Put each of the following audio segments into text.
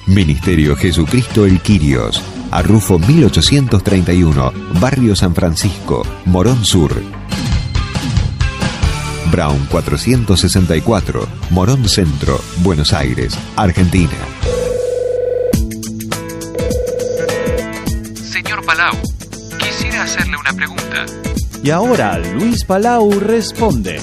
Ministerio Jesucristo El Quirios, Arrufo 1831, Barrio San Francisco, Morón Sur. Brown 464, Morón Centro, Buenos Aires, Argentina. Señor Palau, quisiera hacerle una pregunta. Y ahora Luis Palau responde.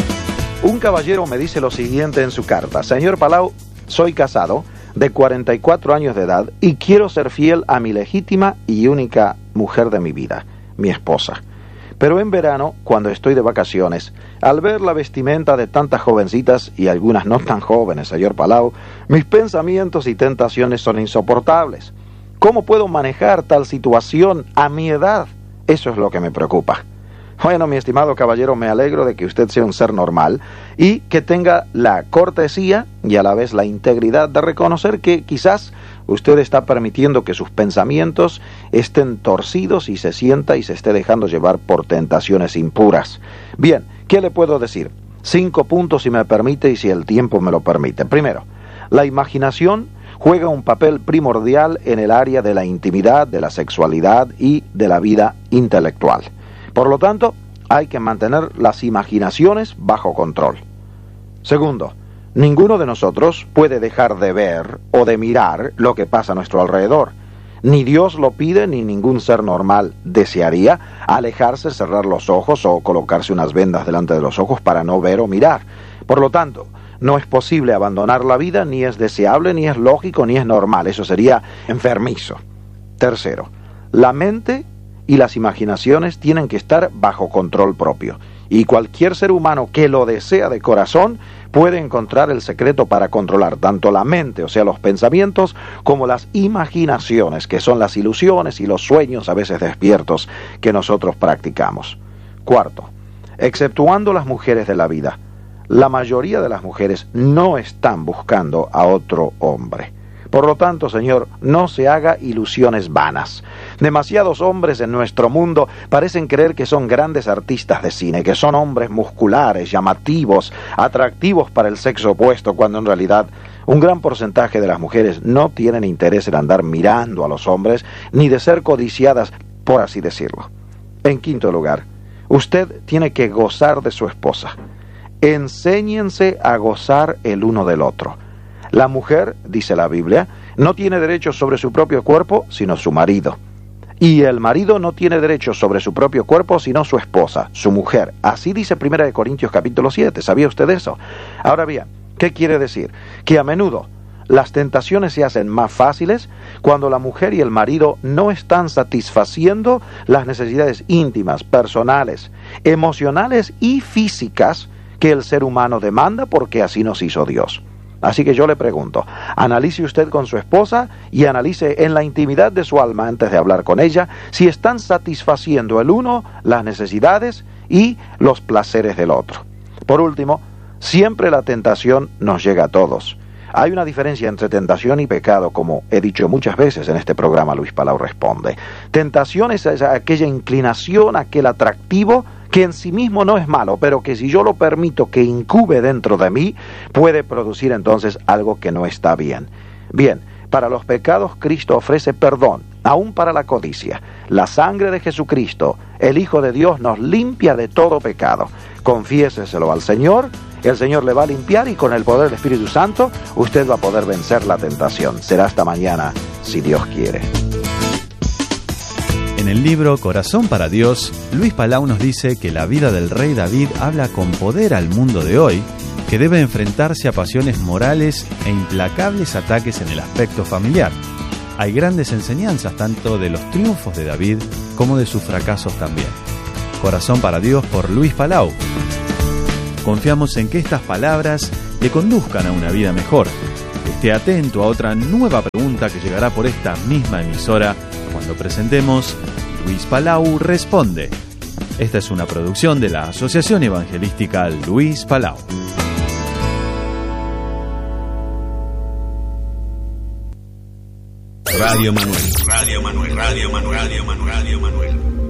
Un caballero me dice lo siguiente en su carta: Señor Palau, soy casado, de 44 años de edad, y quiero ser fiel a mi legítima y única mujer de mi vida, mi esposa. Pero en verano, cuando estoy de vacaciones, al ver la vestimenta de tantas jovencitas y algunas no tan jóvenes, señor Palau, mis pensamientos y tentaciones son insoportables. ¿Cómo puedo manejar tal situación a mi edad? Eso es lo que me preocupa. Bueno, mi estimado caballero, me alegro de que usted sea un ser normal y que tenga la cortesía y a la vez la integridad de reconocer que quizás usted está permitiendo que sus pensamientos estén torcidos y se sienta y se esté dejando llevar por tentaciones impuras. Bien, ¿qué le puedo decir? 5 puntos si me permite y si el tiempo me lo permite. Primero, la imaginación juega un papel primordial en el área de la intimidad, de la sexualidad y de la vida intelectual. Por lo tanto, hay que mantener las imaginaciones bajo control. Segundo, ninguno de nosotros puede dejar de ver o de mirar lo que pasa a nuestro alrededor. Ni Dios lo pide, ni ningún ser normal desearía alejarse, cerrar los ojos o colocarse unas vendas delante de los ojos para no ver o mirar. Por lo tanto, no es posible abandonar la vida, ni es deseable, ni es lógico, ni es normal. Eso sería enfermizo. Tercero, la mente y las imaginaciones tienen que estar bajo control propio. Y cualquier ser humano que lo desea de corazón puede encontrar el secreto para controlar tanto la mente, o sea, los pensamientos, como las imaginaciones, que son las ilusiones y los sueños a veces despiertos que nosotros practicamos. Cuarto, exceptuando las mujeres de la vida, la mayoría de las mujeres no están buscando a otro hombre. Por lo tanto, señor, no se haga ilusiones vanas. Demasiados hombres en nuestro mundo parecen creer que son grandes artistas de cine, que son hombres musculares, llamativos, atractivos para el sexo opuesto, cuando en realidad un gran porcentaje de las mujeres no tienen interés en andar mirando a los hombres, ni de ser codiciadas, por así decirlo. En quinto lugar, usted tiene que gozar de su esposa. Enséñense a gozar el uno del otro. La mujer, dice la Biblia, no tiene derecho sobre su propio cuerpo, sino su marido. Y el marido no tiene derecho sobre su propio cuerpo, sino su esposa, su mujer. Así dice 1 Corintios capítulo 7. ¿Sabía usted eso? Ahora bien, ¿qué quiere decir? Que a menudo las tentaciones se hacen más fáciles cuando la mujer y el marido no están satisfaciendo las necesidades íntimas, personales, emocionales y físicas que el ser humano demanda, porque así nos hizo Dios. Así que yo le pregunto, analice usted con su esposa y analice en la intimidad de su alma antes de hablar con ella si están satisfaciendo el uno las necesidades y los placeres del otro. Por último, siempre la tentación nos llega a todos. Hay una diferencia entre tentación y pecado, como he dicho muchas veces en este programa, Luis Palau Responde. Tentación es aquella inclinación, aquel atractivo que en sí mismo no es malo, pero que si yo lo permito que incube dentro de mí, puede producir entonces algo que no está bien. Bien, para los pecados Cristo ofrece perdón, aún para la codicia. La sangre de Jesucristo, el Hijo de Dios, nos limpia de todo pecado. Confiéseselo al Señor, el Señor le va a limpiar y con el poder del Espíritu Santo usted va a poder vencer la tentación. Será hasta mañana, si Dios quiere. En el libro Corazón para Dios, Luis Palau nos dice que la vida del rey David habla con poder al mundo de hoy, que debe enfrentarse a pasiones morales e implacables ataques en el aspecto familiar. Hay grandes enseñanzas tanto de los triunfos de David como de sus fracasos también. Corazón para Dios por Luis Palau. Confiamos en que estas palabras le conduzcan a una vida mejor. Esté atento a otra nueva pregunta que llegará por esta misma emisora cuando presentemos Luis Palau Responde. Esta es una producción de la Asociación Evangelística Luis Palau. Radio Manuel. Radio Manuel. Radio Manuel. Radio Manuel. Radio Manuel.